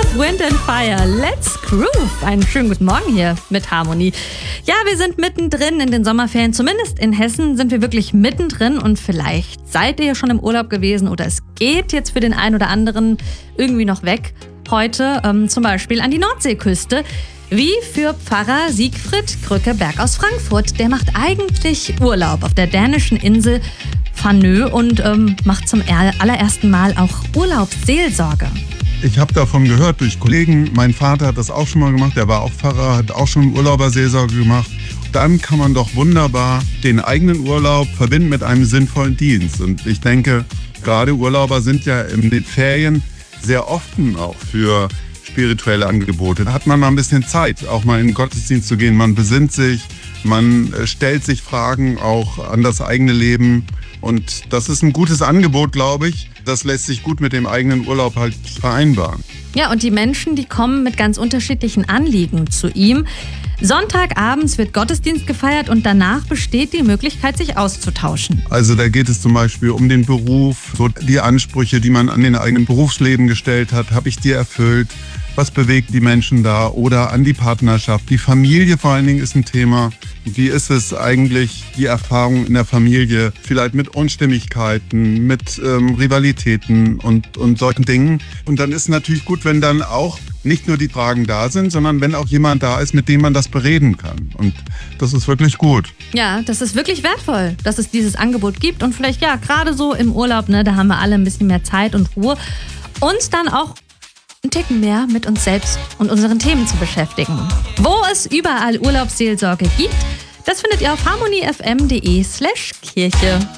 Wind and Fire, let's groove. Einen schönen guten Morgen hier mit Harmonie. Ja, wir sind mittendrin in den Sommerferien. Zumindest in Hessen sind wir wirklich mittendrin. Und vielleicht seid ihr ja schon im Urlaub gewesen oder es geht jetzt für den einen oder anderen irgendwie noch weg. Heute zum Beispiel an die Nordseeküste. Wie für Pfarrer Siegfried Krückeberg aus Frankfurt. Der macht eigentlich Urlaub auf der dänischen Insel Fanø und macht zum allerersten Mal auch Urlaubsseelsorge. Ich habe davon gehört durch Kollegen. Mein Vater hat das auch schon mal gemacht. Der war auch Pfarrer, hat auch schon Urlauberseelsorge gemacht. Dann kann man doch wunderbar den eigenen Urlaub verbinden mit einem sinnvollen Dienst. Und ich denke, gerade Urlauber sind ja in den Ferien sehr offen auch für spirituelle Angebote. Da hat man mal ein bisschen Zeit, auch mal in den Gottesdienst zu gehen. Man besinnt sich, man stellt sich Fragen auch an das eigene Leben. Und das ist ein gutes Angebot, glaube ich. Das lässt sich gut mit dem eigenen Urlaub halt vereinbaren. Ja, und die Menschen, die kommen mit ganz unterschiedlichen Anliegen zu ihm. Sonntagabends wird Gottesdienst gefeiert und danach besteht die Möglichkeit, sich auszutauschen. Also da geht es zum Beispiel um den Beruf, so die Ansprüche, die man an den eigenen Berufsleben gestellt hat. Habe ich die erfüllt? Was bewegt die Menschen da? Oder an die Partnerschaft. Die Familie vor allen Dingen ist ein Thema. Wie ist es eigentlich, die Erfahrung in der Familie, vielleicht mit Unstimmigkeiten, mit Rivalitäten und solchen Dingen. Und dann ist es natürlich gut, wenn dann auch nicht nur die Fragen da sind, sondern wenn auch jemand da ist, mit dem man das bereden kann. Und das ist wirklich gut. Ja, das ist wirklich wertvoll, dass es dieses Angebot gibt. Und vielleicht, ja, gerade so im Urlaub, ne, da haben wir alle ein bisschen mehr Zeit und Ruhe, uns dann auch einen Ticken mehr mit uns selbst und unseren Themen zu beschäftigen. Wo es überall Urlaubsseelsorge gibt, das findet ihr auf harmoniefm.de/Kirche.